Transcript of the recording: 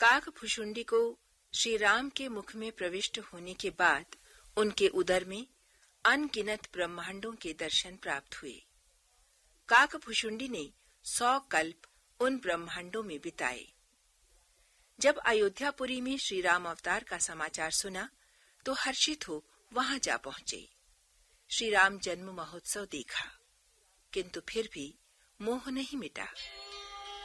काकभुशुंडी को श्री राम के मुख में प्रविष्ट होने के बाद उनके उदर में अनगिनत ब्रह्मांडों के दर्शन प्राप्त हुए। काकभुशुंडी ने 100 कल्प उन ब्रह्मांडों में बिताए। जब अयोध्यापुरी में श्री राम अवतार का समाचार सुना तो हर्षित हो वहां जा पहुंचे। श्री राम जन्म महोत्सव देखा, किंतु फिर भी मोह नहीं मिटा।